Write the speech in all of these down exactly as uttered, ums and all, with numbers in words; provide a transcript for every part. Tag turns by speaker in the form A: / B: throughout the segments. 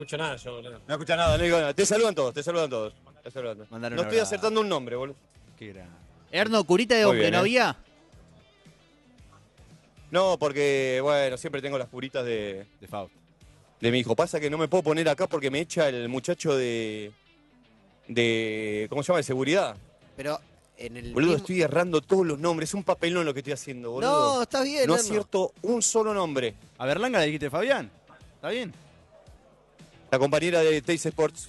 A: escucho nada yo, boludo.
B: No escucha nada, no digo nada. Te saludan todos, te saludan todos. Te saludan todos.
C: Mandaron
B: No
C: un
B: estoy
C: abrazo.
B: acertando un nombre, boludo.
C: Qué grande. Erno, curita de
B: Muy
C: hombre,
B: bien,
C: ¿no
B: ¿eh?
C: había?
B: No, porque, bueno, siempre tengo las puritas de,
C: De Faust.
B: de mi hijo. Pasa que no me puedo poner acá porque me echa el muchacho de... de ¿cómo se llama? De seguridad.
D: Pero en el
B: Boludo,
D: mismo-
B: estoy errando todos los nombres. Es un papelón lo que estoy haciendo, boludo.
D: No, está bien,
B: No
D: Erno.
B: acierto un solo nombre.
C: A Berlanga le dijiste Fabián. ¿Está bien?
B: La compañera de Teis Sports.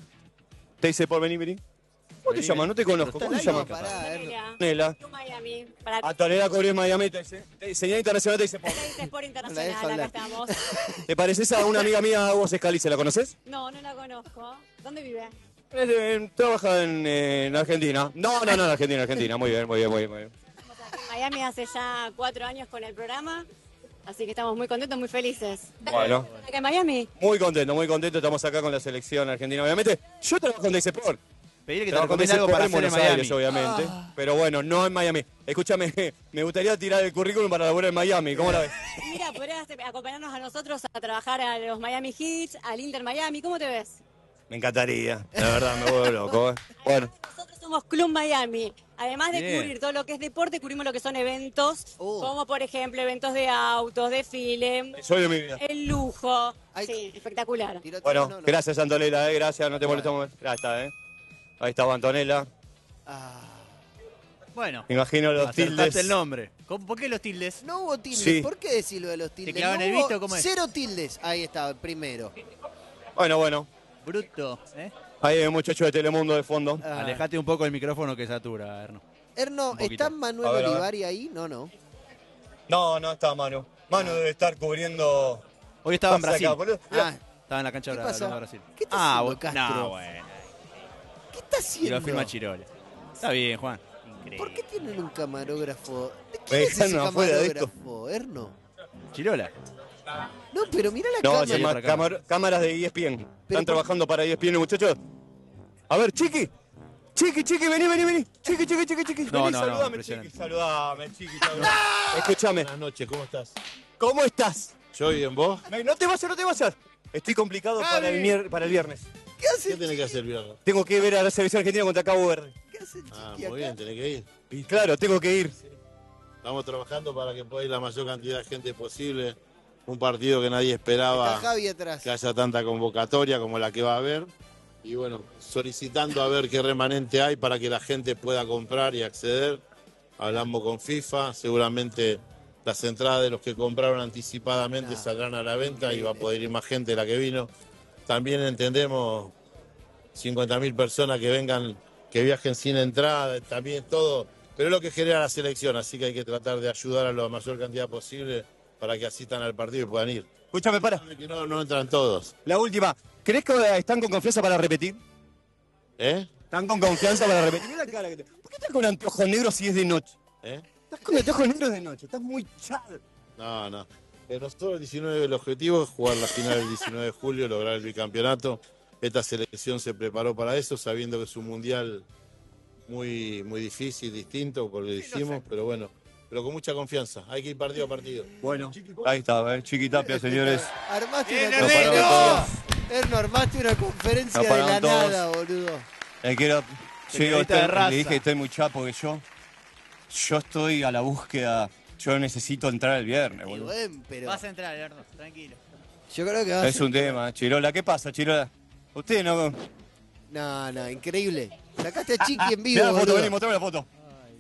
B: Teis Sports, vení, vení. ¿Cómo te
C: Vení,
B: llamas?
C: vení.
B: No te conozco.
C: Pero
B: ¿Cómo te
C: está
B: llamas?
C: al aire,
D: Pará, Erno.
E: Antonella,
B: Antonella.
E: Club Miami, para
B: Antonella Cobre Miami, Teis. Señal internacional Teis Sports.
E: Teis Sport
D: No la
E: Internacional,
D: dejo
E: acá
D: hablar.
E: estamos.
B: ¿Te pareces a una amiga mía, vos Escalice? ¿La conoces?
E: No, no la conozco. ¿Dónde vive?
B: Eh, Trabaja en, eh, en Argentina. No, no, no, en Argentina, Argentina. Muy bien, muy bien, muy bien. Muy bien.
E: Estamos aquí en Miami hace ya cuatro años con el programa, así que estamos muy contentos, muy felices.
B: Bueno,
E: ¿Acá en Miami?
B: muy contento, muy contento. Estamos acá con la selección argentina, obviamente. Yo trabajo en Teis Sport.
C: Pedirle que te
B: Trabajo en
C: recomiende
B: Teis
C: algo
B: Sport
C: para
B: en
C: hacer en
B: Buenos Aires,
C: Miami.
B: obviamente.
D: Ah.
B: Pero bueno, no en Miami. Escúchame, me gustaría tirar el currículum para laburar en Miami. ¿Cómo la ves?
E: Mira, podrías acompañarnos a nosotros a trabajar a los Miami Heat, al Inter Miami. ¿Cómo te ves?
B: Me encantaría. La verdad, me vuelvo loco. ¿eh? Bueno,
E: Nosotros somos Club Miami. Además de
C: Bien.
E: cubrir todo lo que es deporte, cubrimos lo que son eventos,
D: Oh.
E: como por ejemplo eventos de autos, desfile,
B: soy de mi vida.
E: el lujo.
D: Ay.
E: Sí, espectacular.
D: Tiró, tiró,
B: Bueno,
D: no, no.
B: gracias, Antonella, eh, gracias, no te molestamos. Gracias, ¿eh? Ahí estaba Antonella.
D: Ah.
C: Bueno,
B: Me imagino los
C: acertaste
B: tildes.
C: el nombre. ¿Cómo- ¿Por qué los tildes?
D: No hubo tildes.
B: Sí.
D: ¿Por qué decir lo de los tildes?
C: clavan
D: No
C: el
D: hubo
C: visto? ¿Cómo es?
D: Cero tildes. Ahí está, primero.
B: Bueno, bueno.
C: Bruto. ¿eh?
B: Ahí hay un muchacho de Telemundo de fondo.
D: Ah.
C: Alejate un poco del micrófono que satura, Erno.
D: Erno,
C: Un poquito.
D: ¿está Manuel
B: A ver, a ver.
D: Olivari ahí? No, no.
B: No, no está Manu. Manu debe estar cubriendo.
C: Hoy estaba en
B: Pasa
C: Brasil.
B: acá, boludo. Mirá,
D: Ah,
C: Estaba en la cancha
D: ¿Qué
C: de
D: pasó?
C: Bra- de Brasil.
D: ¿Qué está
C: ah,
D: haciendo
C: bu-
D: Castro?
C: No, bueno.
D: ¿qué está
C: Y
D: haciendo?
C: lo firma Chirola. Está bien, Juan. Increíble.
D: ¿Por qué tienen un camarógrafo? ¿De
B: Me
D: quién es ese
B: dejaron afuera de esto.
D: camarógrafo, Erno?
C: Chirola.
D: No, pero mira la
B: No,
D: cámara.
B: se llama
C: otra
B: cámara- cámaras de E S P N. Están
D: por-
B: trabajando para E S P N, muchachos. A ver, Chiqui. Chiqui, Chiqui, vení, vení, vení. Chiqui, Chiqui, Chiqui, Chiqui.
C: No,
B: Vení,
C: no, no,
B: saludame,
C: impresionante.
B: Chiqui. Saludame, Chiqui. saludame. Escúchame.
A: Buenas noches, ¿cómo estás?
B: ¿Cómo estás?
A: Yo bien, ¿vos?
B: Me- No te vayas, no te vayas. Estoy complicado para el, mier- para el viernes.
D: ¿Qué hace,
A: ¿Qué tenés que hacer, viernes?
B: Tengo que ver a la selección argentina contra Cabo Verde.
D: ¿Qué hace Chiqui
A: Ah,
D: acá?
A: muy bien, tenés que ir.
B: Y claro, tengo que ir.
A: Estamos trabajando para que pueda ir la mayor cantidad de gente posible. Un partido que nadie esperaba
D: Está Javi atrás.
A: que haya tanta convocatoria como la que va a haber. Y bueno, solicitando a ver qué remanente hay para que la gente pueda comprar y acceder. Hablamos con FIFA, seguramente las entradas de los que compraron anticipadamente
D: Ah,
A: saldrán a la venta y va a
D: increíble.
A: poder ir más gente de la que vino. También entendemos cincuenta mil personas que vengan, que viajen sin entrada, también todo. Pero es lo que genera la selección, así que hay que tratar de ayudar a la mayor cantidad posible para que asistan al partido y puedan ir.
B: Escúchame, para.
A: Que no, no entran todos.
B: La última. ¿Crees que están con confianza para repetir?
A: ¿Eh?
B: ¿Están con confianza para repetir? Mira la cara que te... ¿Por qué estás con anteojos negros si es de noche?
A: ¿Eh?
B: Estás con anteojos negros de noche. Estás muy chal.
A: No, no. Eh, nosotros el diecinueve, el objetivo es jugar la final el diecinueve de julio, lograr el bicampeonato. Esta selección se preparó para eso, sabiendo que es un mundial muy, muy difícil, distinto, porque lo hicimos, pero bueno, pero con mucha confianza. Hay que ir partido a partido.
B: Bueno, ahí está, ¿eh? Chiquitapia, señores.
D: Armaste
C: Bien,
D: una
C: Ernesto.
D: conferencia. Erno, armaste una conferencia
B: Nos
D: de la
B: pararon todos.
D: nada, boludo.
B: Eh, quiero...
C: Señorita
B: Yo estoy-
C: de raza.
B: le dije que estoy muy chapo, que yo... Yo estoy a la búsqueda... Yo necesito entrar el viernes,
D: Y
B: boludo.
D: bueno, pero
C: Vas a entrar, Erno. Tranquilo.
D: yo creo que va a
B: Es
D: ser...
B: un tema, Chirola. ¿Qué pasa, Chirola? Usted no...
D: No, no, increíble. Sacaste a Chiqui en vivo,
B: Mirá la foto,
D: boludo.
B: vení, mostrame la foto.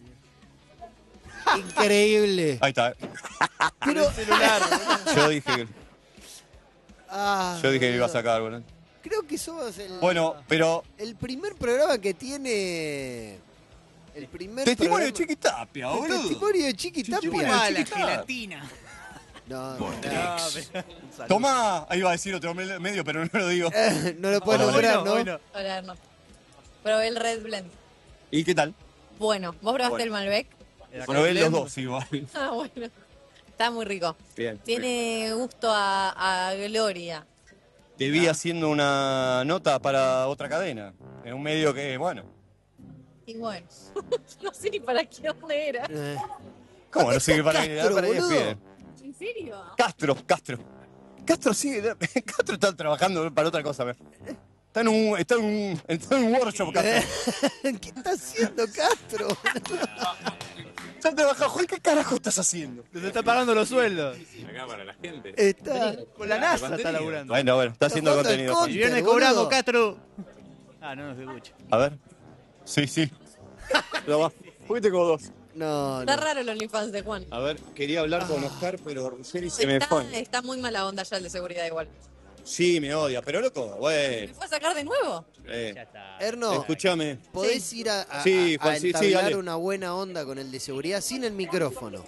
D: Increíble.
B: Ahí está.
D: Pero...
B: Yo dije que,
D: Ah,
B: yo dije que lo iba a
D: boludo.
B: sacar, boludo.
D: Creo que somos el...
B: Bueno, pero...
D: El primer programa que tiene... El primer
B: Testimonio de
D: programa-
B: Chiquitapia,
D: El
B: boludo.
D: testimonio de Chiqui
B: Testimonio
D: Tapia.
B: de
C: la
B: Chiquitapia.
C: gelatina.
D: No, no,
C: No, pero- un saludo.
B: Tomá, ahí iba a decir otro me- medio, pero no lo digo.
D: Eh, no lo puedo
B: Bueno,
D: lograr,
C: Bueno,
D: ¿no?
C: bueno.
F: Hola, Erno. Probé el Red Blend.
B: ¿Y qué tal?
F: Bueno, ¿vos probaste
B: Bueno.
F: el Malbec?
C: Era
B: Bueno, ven los
C: Blend.
B: dos igual.
F: Ah, bueno. Está muy rico.
B: Bien.
F: Tiene gusto a, a gloria.
B: Te vi haciendo una nota para otra cadena. En un medio que, bueno.
F: Y bueno, no sé ni para qué dónde era.
D: Eh,
B: ¿Cómo no sé qué para
D: Castro,
B: para
D: boludo?
B: E S P N?
F: ¿En serio?
B: Castro, Castro. Castro sigue. Castro está trabajando para otra cosa. Está en un, está en un, está en un workshop, Castro.
D: ¿Qué está haciendo Castro?
B: Está trabajando. Juan, ¿qué carajo estás haciendo?
C: Nos está pagando los sueldos.
G: Acá para la gente.
D: Está.
C: Con la NASA está laburando.
B: Bueno, bueno, está haciendo
D: jugando al
B: contenido.
D: con-
C: Y viernes
D: boludo.
C: cobramos, Castro. Ah, no, no se escucha.
B: A ver. Sí, sí. No va. Fuiste como dos.
D: No,
F: Está
D: no.
F: raro el OnlyFans de Juan.
B: A ver, quería hablar con Oscar, pero Ruggeri se me
F: Está,
B: fue.
F: está muy mala onda ya el de seguridad igual.
B: Sí, me odia, pero loco,
F: ¿Me
B: bueno.
F: fue a sacar de nuevo?
B: Eh,
C: Ya está.
D: Erno,
B: escúchame.
D: ¿podés ir a, a,
B: Sí,
D: a-
B: Juan,
D: a
B: sí, sí,
D: entablar
B: dale.
D: una buena onda con el de seguridad sin el micrófono?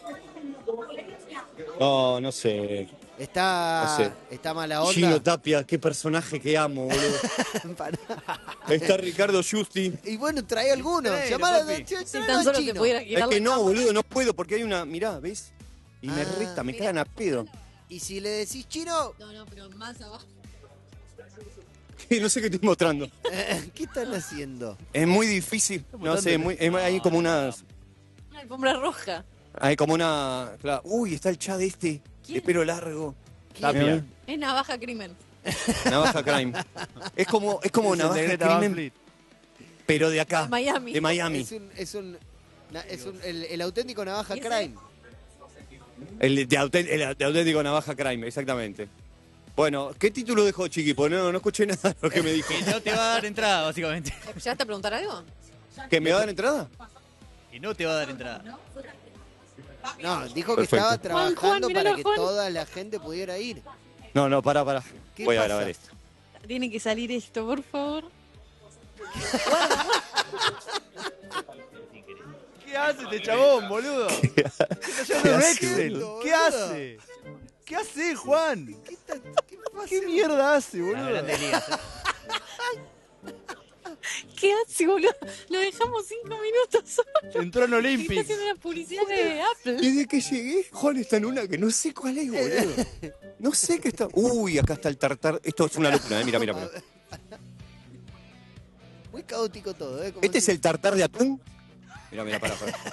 B: No, no sé.
D: Está,
B: No sé.
D: está mala onda.
B: Chino Tapia, qué personaje que amo, boludo.
D: Pará.
B: Está Ricardo Justi.
D: Y bueno, trae alguno.
C: Traelo,
D: Llamar a
C: papi.
D: che,
F: Si
D: traelo
F: tan
D: al
F: solo te
D: chino.
F: pudiera
B: Es
F: quitar
B: que
F: la
B: no,
F: cámara.
B: boludo, no puedo porque hay una. Mirá, ¿ves? Y me
D: Ah,
B: reta, me
F: mira.
B: cagan a pedo.
D: Y si le decís chino,
F: No, no, pero más abajo.
B: No sé qué estoy mostrando.
D: ¿qué están haciendo?
B: Es muy difícil. No sé, muy, es- hay como unas.
F: Una alfombra roja.
B: Hay como una. Claro. Uy, está el chat este. De
F: ¿Quién?
B: pelo largo.
C: Tapia.
F: Es navaja crimen.
B: Navaja Crime. Es como, es como
C: Es el
B: Navaja
C: de Greta Van
B: Crimen,
C: Fleet.
B: pero de acá.
F: De Miami.
B: De Miami.
D: Es un, es un, na- es un- el, el auténtico navaja
F: ¿Y ese?
D: crime.
B: El de, autént- el de auténtico Navaja Crime, exactamente. Bueno, ¿qué título dejó Chiqui? Pues no, no escuché nada de lo que me dijo.
C: Que no te va a dar entrada, básicamente.
F: ¿Llegaste a preguntar algo?
B: ¿Que me va a dar entrada?
C: Que no te va a dar entrada.
D: No, dijo que
B: Perfecto.
D: estaba
F: Juan,
D: trabajando
F: Juan,
D: para
F: míralo,
D: que
F: Juan.
D: toda la gente pudiera ir.
B: No, no, pará, pará.
D: ¿Qué
B: Voy a
D: pasa?
B: grabar esto.
F: Tiene que salir esto, por favor.
C: ¿Qué hace este chabón, boludo? ¿Qué está haciendo un Excel?
D: boludo?
C: ¿Qué hace? ¿Qué hace, Juan?
D: ¿Qué, está- qué pasa?
C: ¿Qué mierda hace,
B: Ah,
C: boludo?
F: ¿Qué hace, boludo? Lo dejamos cinco minutos solo.
C: Entró en
F: Y está
C: Olympic.
F: haciendo una publicidad de Apple.
B: Desde que llegué, Juan está en una que no sé cuál es, boludo. No sé qué está. Uy, acá está el tartar. Esto es una locura, eh. Mira, mira, mira.
D: Muy caótico todo, ¿eh? Como
B: Este es
D: si-
B: el tartar de atún. Mira, mira, pará, pará.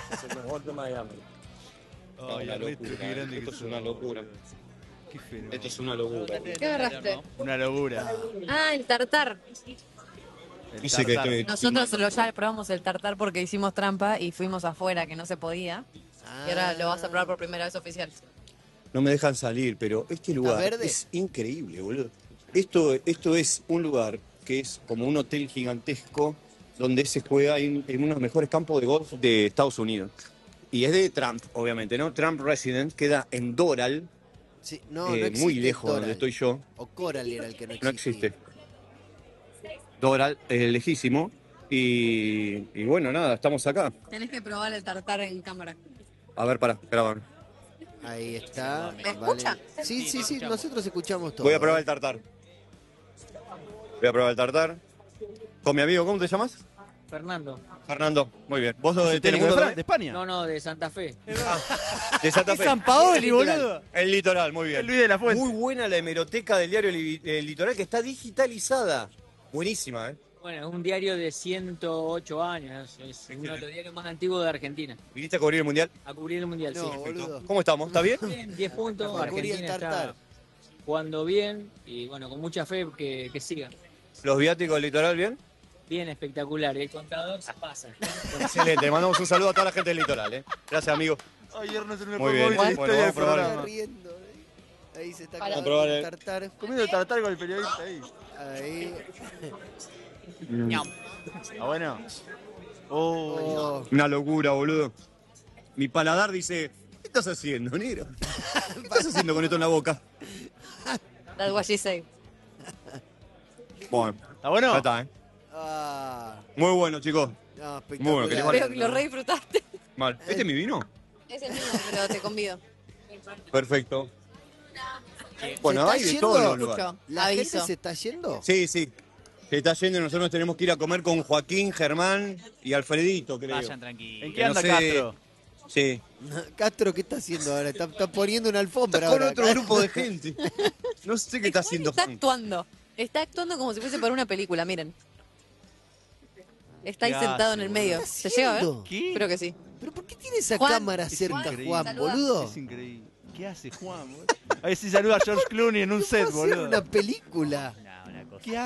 C: Ay,
B: Una
C: Ernesto,
B: locura,
C: qué grande
B: esto
C: que
B: es una
C: sos.
B: locura.
C: Qué fenómeno.
B: Esto es una locura.
F: ¿Qué agarraste?
C: Una locura.
F: Ah, el tartar.
C: El
B: Dice que
C: tartar.
B: estoy-
F: Nosotros lo, ya probamos el tartar porque hicimos trampa y fuimos afuera que no se podía. Y ahora lo vas a probar por primera vez oficial.
B: No me dejan salir, pero este lugar
D: verde?
B: es increíble, boludo. Esto, esto es un lugar que es como un hotel gigantesco donde se juega en, en uno de los mejores campos de golf de Estados Unidos. Y es de Trump, obviamente, ¿no? Trump Residence queda en Doral,
D: Sí, no,
B: eh,
D: no existe
B: muy lejos de donde
D: Doral.
B: estoy yo.
D: O Coral era el que no existía.
B: No existe. Doral es lejísimo. Y, y bueno, nada, estamos acá.
F: Tenés que probar el tartar en cámara.
B: A ver, para, graban.
D: Ahí está.
F: ¿Me escucha?
D: Sí, sí, sí, nosotros escuchamos todo.
B: Voy a probar el tartar. Voy a probar el tartar. Con mi amigo, ¿cómo te llamas?
H: Fernando.
B: Fernando, muy bien. ¿Vos sos de
C: ¿De Telemundo
B: Telemundo
C: de
B: también?
C: España?
H: No, no, de Santa Fe.
B: De Santa
C: Es
B: Fe.
C: San Paoli,
H: Litoral.
C: boludo.
B: El litoral, muy
C: El
B: bien.
C: Luis de la Fuente.
B: Muy buena la hemeroteca del diario Li- El Litoral, que está digitalizada. Buenísima, ¿eh?
H: Bueno, es un diario de ciento ocho años. Es uno de los diarios más antiguos de Argentina.
B: ¿Viniste a cubrir el mundial?
H: A cubrir el mundial,
D: No,
H: sí.
D: boludo.
B: ¿Cómo estamos? ¿Está bien?
H: Bien, diez puntos.
D: Mejor cubrí el
H: Argentina
D: tartar.
H: está jugando bien y bueno, con mucha fe que, que siga.
B: ¿Los viáticos del litoral bien?
H: Bien, espectacular. El contador se pasa.
B: Excelente, le mandamos un saludo a toda la gente del litoral, ¿eh? Gracias, amigo.
C: Ay, Ernesto, el
B: Muy
C: mejor
B: bien.
C: móvil de la
B: Bueno,
C: historia del
B: vamos a probar.
D: Está
C: programa.
D: riendo. ¿eh? Ahí se está
F: Para-
B: Vamos a
D: acabando
B: probar
D: el
B: el-
D: tartar.
C: Comiendo tartar con el periodista ahí.
D: Ahí.
C: ¿Está bueno? Oh,
D: Oh,
B: Una locura, boludo. Mi paladar dice, ¿qué estás haciendo, negro? ¿Qué estás haciendo con esto en la boca?
F: That's what she say.
B: Bueno,
C: ¿está bueno?
B: ya está, ¿eh?
D: ah,
B: Muy bueno, chicos.
D: no,
B: Muy bueno, ¿querés
D: espectacular.
F: Veo que lo re disfrutaste.
B: Mal. ¿Este es mi vino?
F: Es el mismo, pero te convido.
B: Perfecto.
D: ¿Se
B: Bueno,
D: está
B: hay de
D: yendo?
B: todos los lugares.
F: Escucho,
D: ¿La
F: aviso.
D: gente se está yendo?
B: Sí, sí. Se está yendo y nosotros tenemos que ir a comer con Joaquín, Germán y Alfredito, creo.
C: Vayan tranquilos. ¿En
B: Que
C: qué anda
B: no sé-
C: Castro?
B: Sí.
D: Castro, ¿qué está haciendo ahora? Está, está poniendo una alfombra
B: Está con
D: ahora.
B: otro grupo de gente. No sé qué está haciendo
F: Está
B: Juan.
F: actuando. Está actuando como si fuese para una película, miren. Está ahí
C: ¿Qué
F: sentado
C: hace,
F: en el
C: boludo?
F: medio.
D: ¿Qué
F: ¿Se
D: está
F: llega a ver?
D: haciendo?
C: ¿Qué?
F: Creo que sí.
D: ¿Pero por qué tiene esa
F: Juan,
D: cámara
C: es
D: cerca,
C: increíble.
D: Juan,
F: Saluda.
D: boludo?
C: Es increíble. ¿Qué hace Juan, boludo? A ver si saluda a George Clooney en un set,
D: ¿Cómo hacer
C: boludo.
D: una película?
G: No, una cosa.
C: ¿Qué